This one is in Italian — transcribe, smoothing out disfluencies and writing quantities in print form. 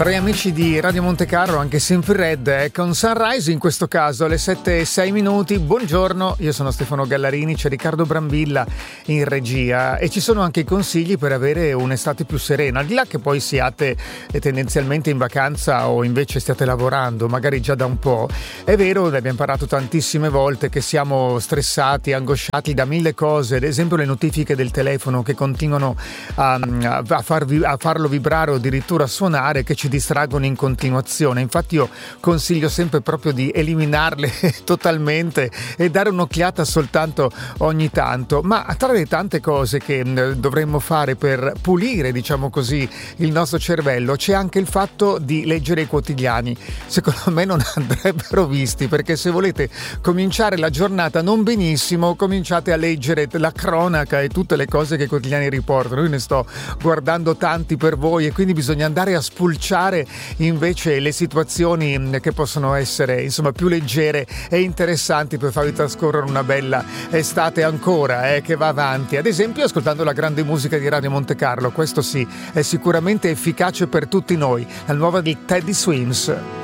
Per gli amici di Radio Monte Carlo, anche Simple Red con Sunrise, in questo caso alle 7:06. Buongiorno, io sono Stefano Gallarini, c'è Riccardo Brambilla in regia e ci sono anche i consigli per avere un'estate più serena, al di là che poi siate tendenzialmente in vacanza o invece stiate lavorando, magari già da un po'. È vero, ne abbiamo parlato tantissime volte, che siamo stressati, angosciati da mille cose, ad esempio le notifiche del telefono che continuano a farlo vibrare o addirittura a suonare, che ci distraggono in continuazione. Infatti io consiglio sempre proprio di eliminarle totalmente e dare un'occhiata soltanto ogni tanto. Ma tra le tante cose che dovremmo fare per pulire, diciamo così, il nostro cervello, c'è anche il fatto di leggere i quotidiani. Secondo me non andrebbero visti, perché se volete cominciare la giornata non benissimo, cominciate a leggere la cronaca e tutte le cose che i quotidiani riportano. Io ne sto guardando tanti per voi e quindi bisogna andare a spulciare invece le situazioni che possono essere insomma più leggere e interessanti per farvi trascorrere una bella estate ancora che va avanti, ad esempio ascoltando la grande musica di Radio Monte Carlo. Questo sì, è sicuramente efficace per tutti noi, la nuova di Teddy Swims.